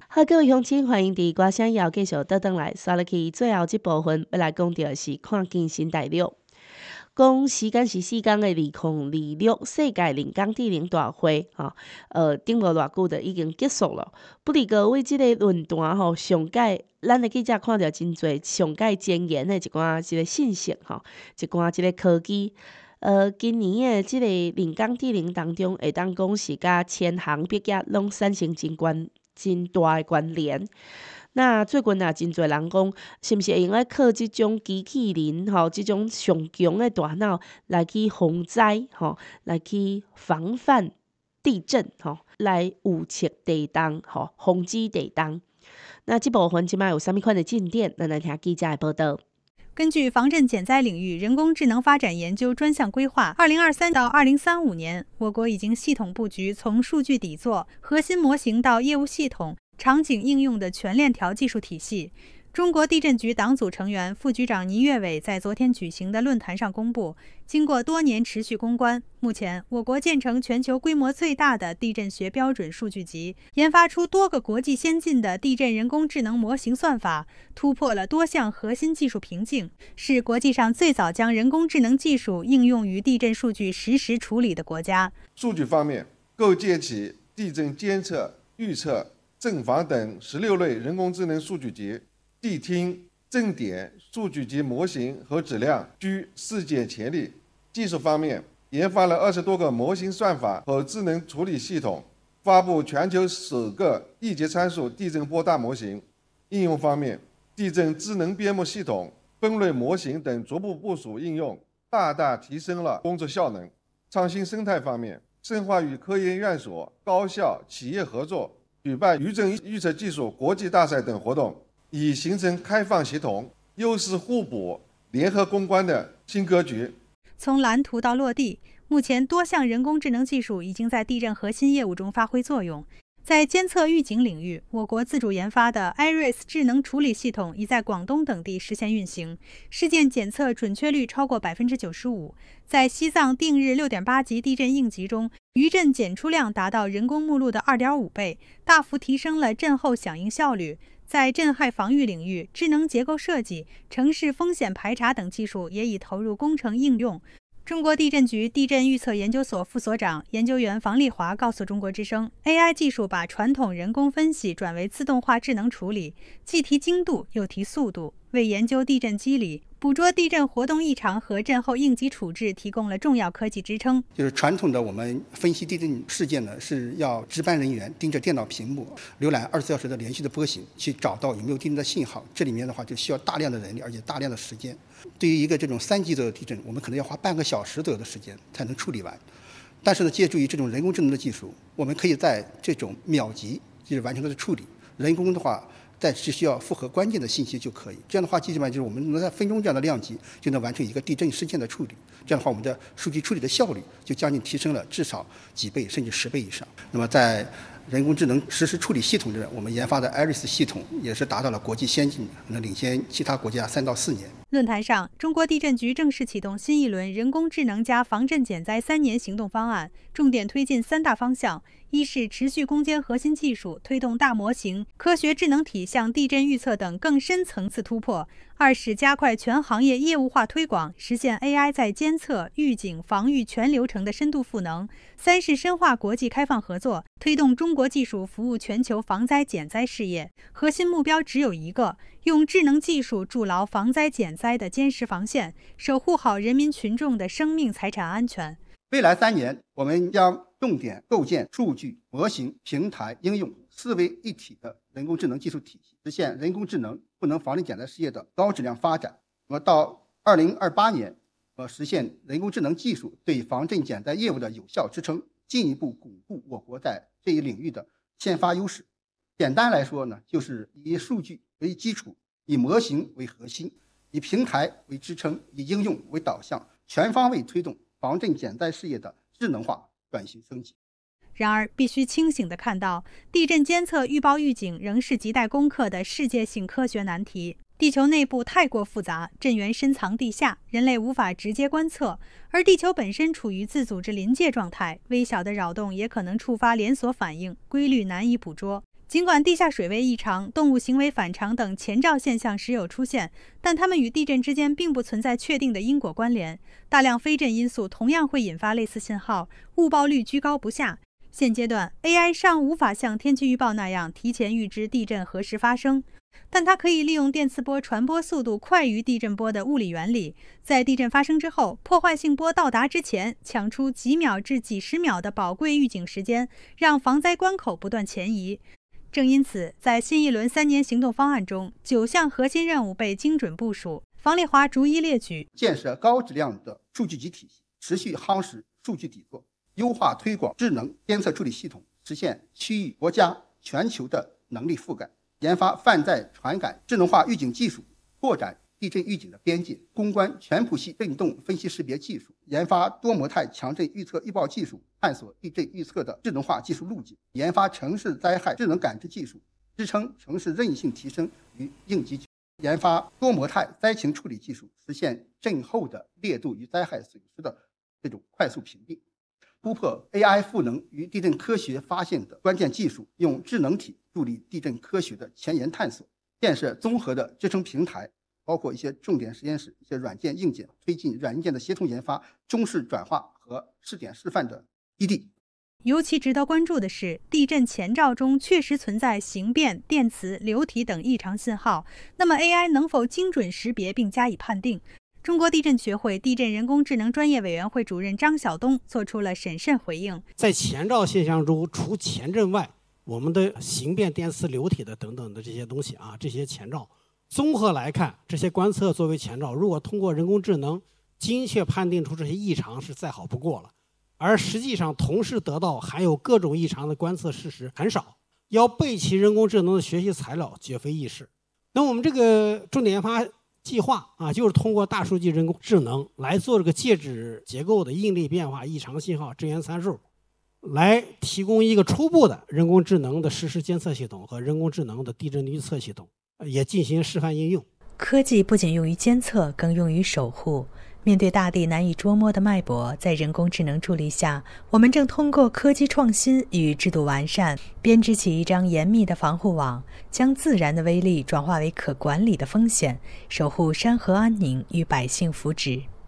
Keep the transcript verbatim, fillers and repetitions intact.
好，各位乡亲，欢迎伫歌声后继续倒转来，刷落去最后这部分要来讲到的是看见新大陆。讲时间是四天的二零二六世界人工智能大会，吼，呃，顶无偌久就已经结束了。不离各位即个论坛吼，上届咱的记者看到真侪上届前沿的一寡即个信息吼，一寡即个科技。呃，今年的即个人工智能当中，会当讲是甲千行毕业拢产生真关真大的关联。那最近也真侪人讲，是毋是会用来靠即种机器人吼，即种上强的大脑来去防灾吼，来去防范地震吼，来预测地动吼，防止地动。那即部分即摆有啥物款的进展？咱来听记者的报道。 根据防震减灾领域人工智能发展研究专项规划，二零二三到二零三五年，我国已经系统布局从数据底座、核心模型到业务系统、场景应用的全链条技术体系。中国地震局党组成员、副局长倪跃伟在昨天举行的论坛上公布，经过多年持续攻关，目前我国建成全球规模最大的地震学标准数据集，研发出多个国际先进的地震人工智能模型算法，突破了多项核心技术瓶颈，是国际上最早将人工智能技术应用于地震数据实时处理的国家。 数据方面，构建起地震监测、预测、震防等十六类人工智能数据集。地听、震点数据集模型和质量居世界前列。技术方面，研发了二十多个模型算法和智能处理系统，发布全球首个一级参数地震波大模型。应用方面，地震智能编目系统、分类模型等逐步部署应用，大大提升了工作效能。创新生态方面，深化与科研院所、高校、企业合作，举办余震预测技术国际大赛等活动，以形成开放协同、优势互补、联合攻关的新格局。 从蓝图到落地，目前多项人工智能技术已经在地震核心业务中发挥作用。在监测预警领域，我国自主研发的 Iris 智能处理系统已在广东等地实现运行，事件检测准确率超过百分之九十五。在西藏定日六点八级地震应急中，余震检出量达到人工目录的二点五倍，大幅提升了震后响应效率。在震害防御领域，智能结构设计、城市风险排查等技术也已投入工程应用。中国地震局地震预测研究所副所长、研究员房丽华告诉中国之声 ，A I 技术把传统人工分析转为自动化智能处理，既提精度又提速度，为研究地震机理、捕捉地震活动异常和震后应急处置提供了重要科技支撑。 就是传统的我们分析地震事件呢，是要值班人员盯着电脑屏幕，浏览二十四小时的连续的波形，去找到有没有地震的信号。这里面的话就需要大量的人力，而且大量的时间。对于一个这种三级左右的地震，我们可能要花半个小时左右的时间才能处理完。但是呢，借助于这种人工智能的技术，我们可以在这种秒级就是完成它的处理。人工的话，但只需要符合关键的信息就可以。这样的话，基本上就是我们能在分钟这样的量级就能完成一个地震事件的处理。这样的话，我们的数据处理的效率就将近提升了至少几倍甚至十倍以上。那么在人工智能实时处理系统中，我们研发的 Iris 系统也是达到了国际先进，能领先其他国家三到四年。 论坛上，中国地震局正式启动新一轮人工智能加防震减灾三年行动方案，重点推进三大方向：一是持续攻坚核心技术，推动大模型、科学智能体向地震预测等更深层次突破；二是加快全行业业务化推广，实现 A I 在监测、预警、防御全流程的深度赋能；三是深化国际开放合作，推动中国技术服务全球防灾减灾事业。核心目标只有一个：用智能技术筑牢防灾减灾的坚实防线，守护好人民群众的生命财产安全。 未来三年，我们将重点构建数据、模型、平台、应用四位一体的人工智能技术体系，实现人工智能赋能防震减灾事业的高质量发展。那么到二零二八年，呃，实现人工智能技术对防震减灾业务的有效支撑，进一步巩固我国在这一领域的先发优势。简单来说呢，就是以数据为基础，以模型为核心，以平台为支撑，以应用为导向，全方位推动防震减灾事业的智能化转型升级。 然而，必须清醒地看到，地震监测、预报、预警仍是亟待攻克的世界性科学难题。地球内部太过复杂，震源深藏地下，人类无法直接观测；而地球本身处于自组织临界状态，微小的扰动也可能触发连锁反应，规律难以捕捉。 尽管地下水位异常、动物行为反常等前兆现象时有出现，但它们与地震之间并不存在确定的因果关联。大量非震因素同样会引发类似信号，误报率居高不下。现阶段 A I 尚无法像天气预报那样提前预知地震何时发生，但它可以利用电磁波传播速度快于地震波的物理原理，在地震发生之后，破坏性波到达之前，抢出几秒至几十秒的宝贵预警时间，让防灾关口不断前移。正因此，在新一轮三年行动方案中，九项核心任务被精准部署。房丽华逐一列举： 建设高质量的数据集体系，持续夯实数据底座，优化推广智能监测处理系统，实现区域、国家、全球的能力覆盖；研发泛在传感智能化预警技术，拓展地震预警的边界；攻关全谱系震动分析识别技术，研发多模态强震预测预报技术，探索地震预测的智能化技术路径；研发城市灾害智能感知技术，支撑城市韧性提升与应急；研发多模态灾情处理技术，实现震后的烈度与灾害损失的这种快速评定；突破 A I 赋能与地震科学发现的关键技术，用智能体助力地震科学的前沿探索；建设综合的支撑平台，包括一些重点实验室、一些软件硬件，推进软硬件的协同研发、中试转化和试点示范的基地。 尤其值得关注的是，地震前兆中确实存在形变、电磁、流体等异常信号，那么 A I 能否精准识别并加以判定？中国地震学会地震人工智能专业委员会主任张晓东做出了审慎回应。 在前兆现象中，除前震外，我们的形变、电磁、流体的等等的这些东西啊，这些前兆，综合来看，这些观测作为前兆，如果通过人工智能精确判定出这些异常，是再好不过了。而实际上，同时得到含有各种异常的观测事实很少，要备齐人工智能的学习材料绝非易事。那我们这个重点研发计划啊，就是通过大数据人工智能来做这个介质结构的应力变化、异常信号、震源参数，来提供一个初步的人工智能的实时监测系统和人工智能的地震预测系统，也进行示范应用。 科技不仅用于监测，更用于守护。面对大地难以捉摸的脉搏，在人工智能助力下，我们正通过科技创新与制度完善，编织起一张严密的防护网，将自然的威力转化为可管理的风险，守护山河安宁与百姓福祉。